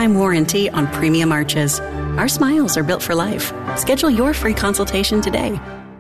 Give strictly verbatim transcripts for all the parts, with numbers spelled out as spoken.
lifetime warranty on premium arches. Our smiles are built for life. Schedule your free consultation today.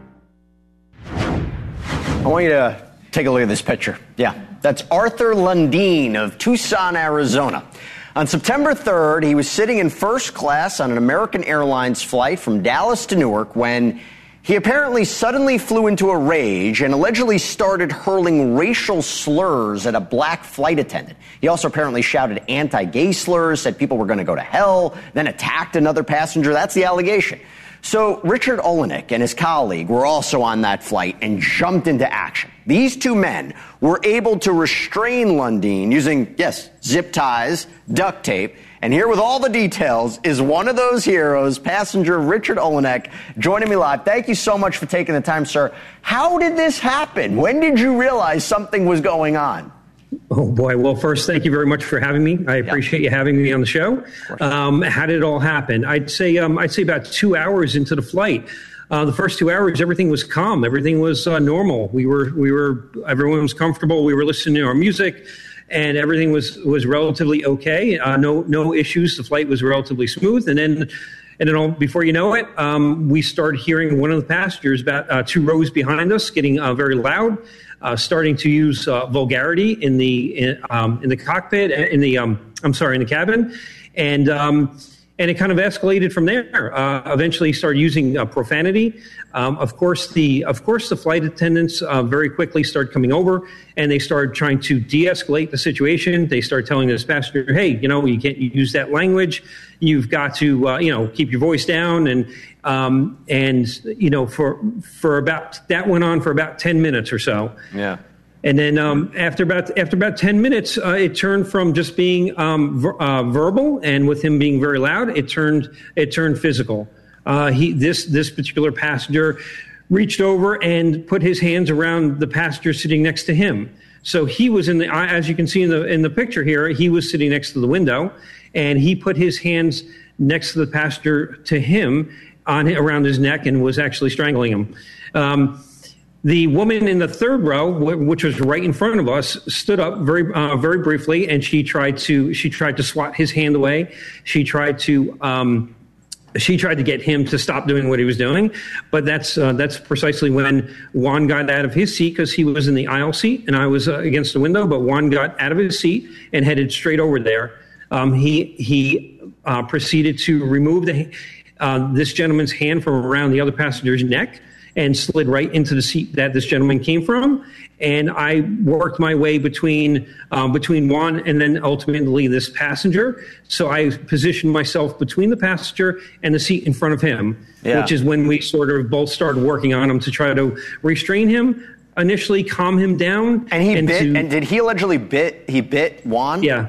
I want you to take a look at this picture. Yeah, that's Arthur Lundeen of Tucson, Arizona. On September third, he was sitting in first class on an American Airlines flight from Dallas to Newark when he apparently suddenly flew into a rage and allegedly started hurling racial slurs at a black flight attendant. He also apparently shouted anti-gay slurs, said people were going to go to hell, then attacked another passenger. That's the allegation. So Richard Olenek and his colleague were also on that flight and jumped into action. These two men were able to restrain Lundeen using, yes, zip ties, duct tape. And here with all the details is one of those heroes, passenger Richard Olenek, joining me live. Thank you so much for taking the time, sir. How did this happen? When did you realize something was going on? Oh, boy. Well, first, thank you very much for having me. I appreciate yeah. you having me on the show. Um, how did it all happen? I'd say um, I'd say about two hours into the flight. Uh, the first two hours, everything was calm. Everything was uh, normal. We were we were everyone was comfortable. We were listening to our music, and everything was was relatively okay. Uh, no no issues. The flight was relatively smooth. And then and then all, before you know it, um, we started hearing one of the passengers about uh, two rows behind us getting uh, very loud. Uh, starting to use uh, vulgarity in the in, um, in the cockpit, in the um, I'm sorry, in the cabin, and um, and it kind of escalated from there. Uh, eventually, started using uh, profanity. Um, of course, the of course the flight attendants uh, very quickly started coming over, and they started trying to de-escalate the situation. They started telling this passenger, "Hey, you know, you can't use that language. You've got to, uh, you know, keep your voice down." And um, and you know, for for about that went on for about ten minutes or so. Yeah. And then um, after about after about ten minutes, uh, it turned from just being um, ver- uh, verbal, and with him being very loud, it turned it turned physical. Uh, he this this particular passenger reached over and put his hands around the passenger sitting next to him. So he was in the, as you can see in the in the picture here, he was sitting next to the window, and he put his hands next to the passenger to him on around his neck and was actually strangling him. Um, The woman in the third row, which was right in front of us, stood up very, uh, very briefly, and she tried to she tried to swat his hand away. She tried to um, she tried to get him to stop doing what he was doing. But that's uh, that's precisely when Juan got out of his seat, because he was in the aisle seat and I was uh, against the window. But Juan got out of his seat and headed straight over there. Um, he he uh, proceeded to remove the uh, this gentleman's hand from around the other passenger's neck and slid right into the seat that this gentleman came from. And I worked my way between um, between Juan and then ultimately this passenger. So I positioned myself between the passenger and the seat in front of him, yeah. which is when we sort of both started working on him to try to restrain him, initially calm him down. And he and bit, to, and did he allegedly bit, he bit Juan? Yeah.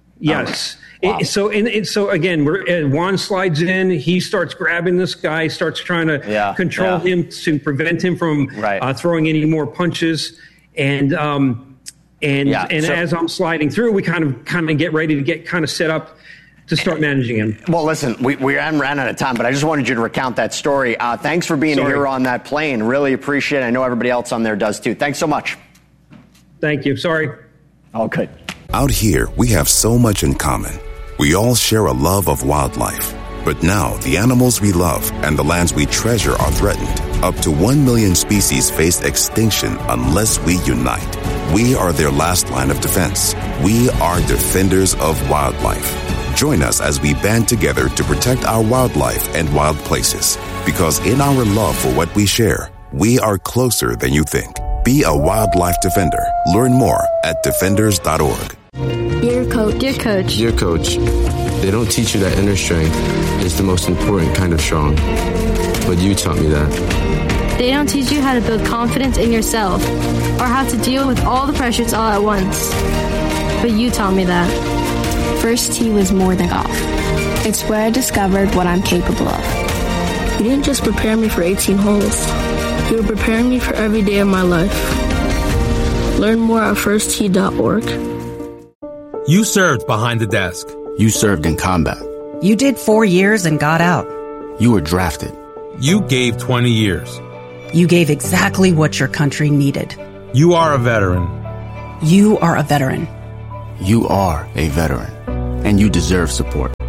Yes. Oh. Wow. It, so, in, it, so again, we're, uh, Juan slides in. He starts grabbing this guy, starts trying to yeah, control yeah. him to prevent him from right. uh, throwing any more punches. And um, and yeah, and so, as I'm sliding through, we kind of kind of get ready to get kind of set up to start managing him. Well, listen, we we ran out of time, but I just wanted you to recount that story. Uh, thanks for being Sorry. here on that plane. Really appreciate it. I know everybody else on there does too. Thanks so much. Thank you. Sorry. All good. Out here, we have so much in common. We all share a love of wildlife. But now, the animals we love and the lands we treasure are threatened. Up to one million species face extinction unless we unite. We are their last line of defense. We are defenders of wildlife. Join us as we band together to protect our wildlife and wild places. Because in our love for what we share, we are closer than you think. Be a wildlife defender. Learn more at defenders dot org. Dear Coach. Dear Coach. Dear Coach, they don't teach you that inner strength is the most important kind of strong. But you taught me that. They don't teach you how to build confidence in yourself or how to deal with all the pressures all at once. But you taught me that. First tee was more than golf. It's where I discovered what I'm capable of. You didn't just prepare me for eighteen holes. You were preparing me for every day of my life. Learn more at first tee dot org. You served behind the desk. You served in combat. You did four years and got out. You were drafted. You gave twenty years. You gave exactly what your country needed. You are a veteran. You are a veteran. You are a veteran, and you deserve support.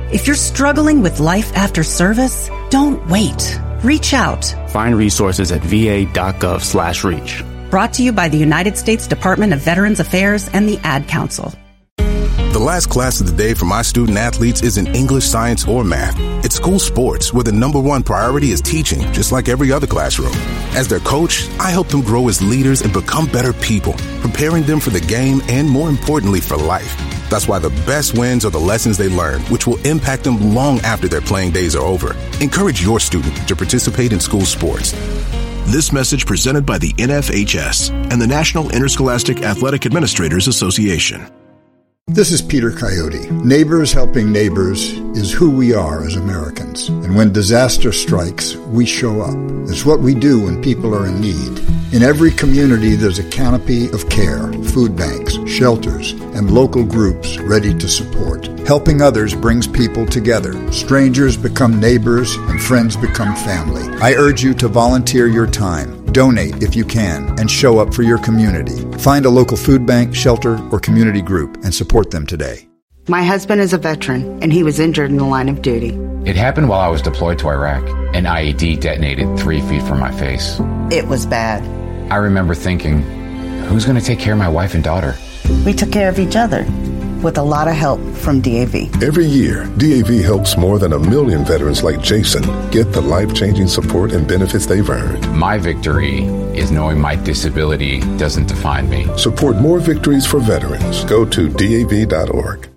If you're struggling with life after service, don't wait. Reach out. Find resources at va.gov slash reach. Brought to you by the United States Department of Veterans Affairs and the Ad Council. The last class of the day for my student athletes isn't English, science, or math. It's school sports, where the number one priority is teaching, just like every other classroom. As their coach, I help them grow as leaders and become better people, preparing them for the game and, more importantly, for life. That's why the best wins are the lessons they learn, which will impact them long after their playing days are over. Encourage your student to participate in school sports. This message presented by the N F H S and the National Interscholastic Athletic Administrators Association. This is Peter Coyote. Neighbors helping neighbors is who we are as Americans. And when disaster strikes, we show up. It's what we do when people are in need. In every community, there's a canopy of care, food banks, shelters, and local groups ready to support. Helping others brings people together. Strangers become neighbors, and friends become family. I urge you to volunteer your time. Donate if you can, and show up for your community. Find a local food bank, shelter, or community group and support them today. My husband is a veteran, and he was injured in the line of duty. It happened while I was deployed to Iraq. An I E D detonated three feet from my face. It was bad. I remember thinking, who's going to take care of my wife and daughter? We took care of each other, with a lot of help from D A V. Every year, D A V helps more than a million veterans like Jason get the life-changing support and benefits they've earned. My victory is knowing my disability doesn't define me. Support more victories for veterans. Go to D A V dot org.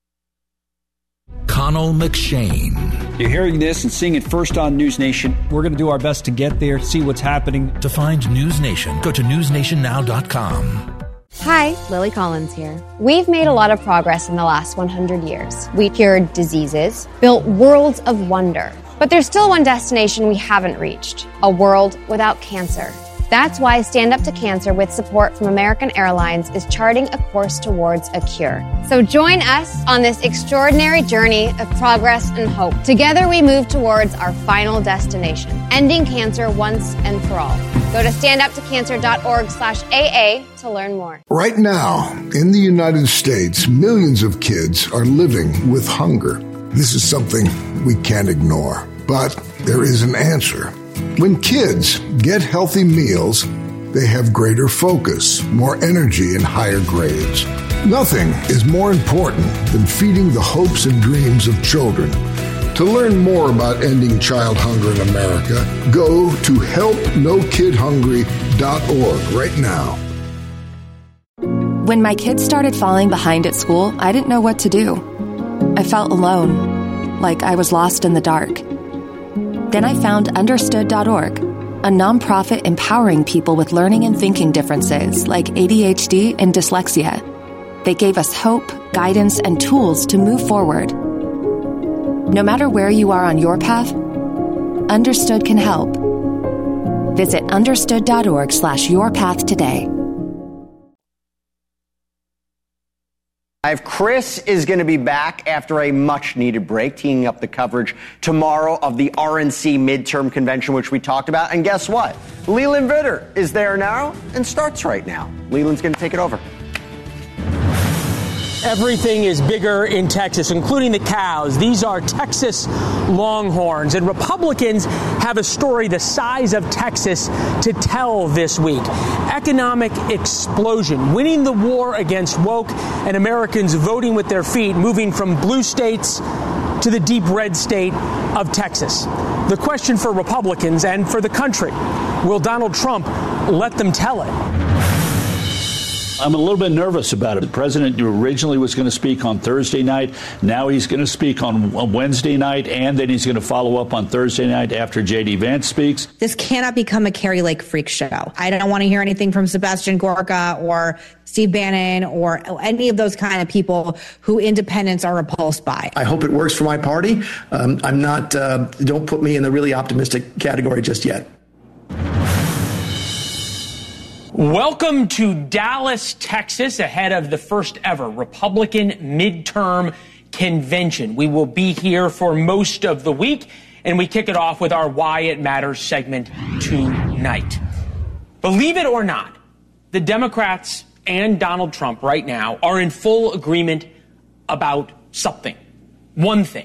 Connell McShane. You're hearing this and seeing it first on News Nation. We're going to do our best to get there, see what's happening. To find News Nation, go to news nation now dot com. Hi, Lily Collins here. We've made a lot of progress in the last one hundred years. We cured diseases, built worlds of wonder. But there's still one destination we haven't reached, a world without cancer. That's why Stand Up to Cancer, with support from American Airlines, is charting a course towards a cure. So join us on this extraordinary journey of progress and hope. Together we move towards our final destination, ending cancer once and for all. Go to stand up to cancer dot org slash A A to learn more. Right now, in the United States, millions of kids are living with hunger. This is something we can't ignore, but there is an answer. When kids get healthy meals, they have greater focus, more energy, and higher grades. Nothing is more important than feeding the hopes and dreams of children. To learn more about ending child hunger in America, go to help no kid hungry dot org right now. When my kids started falling behind at school, I didn't know what to do. I felt alone, like I was lost in the dark. Then I found understood dot org, a nonprofit empowering people with learning and thinking differences like A D H D and dyslexia. They gave us hope, guidance, and tools to move forward. No matter where you are on your path, Understood can help. Visit understood dot org slash your path today. Live. Chris is going to be back after a much-needed break, teeing up the coverage tomorrow of the R N C midterm convention, which we talked about. And guess what? Leland Vitter is there now and starts right now. Leland's going to take it over. Everything is bigger in Texas, including the cows. These are Texas Longhorns, and Republicans have a story the size of Texas to tell this week. Economic explosion, winning the war against woke, and Americans voting with their feet, moving from blue states to the deep red state of Texas. The question for Republicans and for the country, will Donald Trump let them tell it? I'm a little bit nervous about it. The president originally was going to speak on Thursday night. Now he's going to speak on Wednesday night, and then he's going to follow up on Thursday night after J D. Vance speaks. This cannot become a Kari Lake freak show. I don't want to hear anything from Sebastian Gorka or Steve Bannon or any of those kind of people who independents are repulsed by. I hope it works for my party. Um, I'm not, uh, don't put me in the really optimistic category just yet. Welcome to Dallas, Texas, ahead of the first ever Republican midterm convention. We will be here for most of the week, and we kick it off with our Why It Matters segment tonight. Believe it or not, the Democrats and Donald Trump right now are in full agreement about something, one thing.